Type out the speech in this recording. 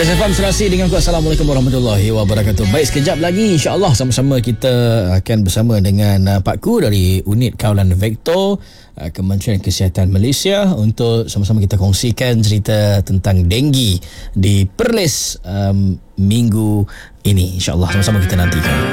Plus FM Serasi dengan ku. Assalamualaikum warahmatullahi wabarakatuh. Baik, sekejap lagi insya-Allah sama-sama kita akan bersama dengan Pak Ku dari Unit Kawalan Vektor Kementerian Kesihatan Malaysia untuk sama-sama kita kongsikan cerita tentang denggi di Perlis minggu ini. InsyaAllah sama-sama kita nantikan.